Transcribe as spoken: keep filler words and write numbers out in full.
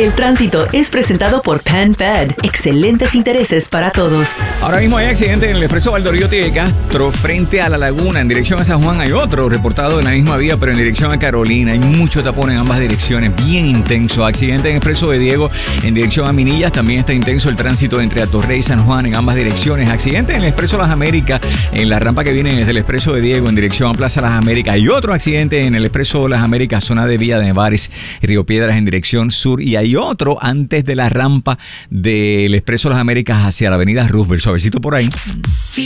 El tránsito es presentado por PenFed. Excelentes intereses para todos. Ahora mismo hay accidente en el expreso Valdoriotti de Castro frente a La Laguna. En dirección a San Juan hay otro reportado en la misma vía, pero en dirección a Carolina. Hay mucho tapón en ambas direcciones, bien intenso. Accidente en el expreso de Diego en dirección a Minillas. También está intenso el tránsito entre Atorrey y San Juan en ambas direcciones. Accidente en el expreso Las Américas en la rampa que viene desde el expreso de Diego en dirección a Plaza Las Américas. Hay otro accidente en el expreso Las Américas, zona de Villa de Nevares, Río Piedras en dirección sur. Y hay otro antes de la rampa del expreso Las Américas hacia la avenida Roosevelt. Suavecito por ahí.